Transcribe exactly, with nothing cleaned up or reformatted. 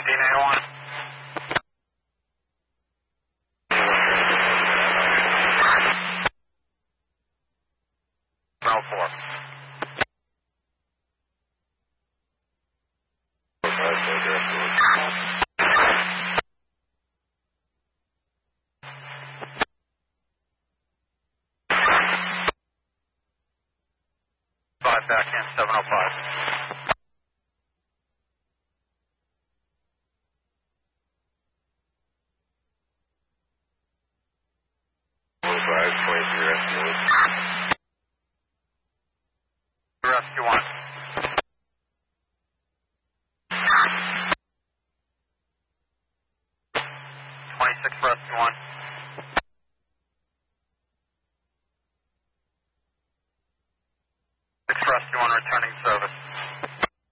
D nine one. seven oh four. Five back in, seven oh five. Rescue one. twenty-six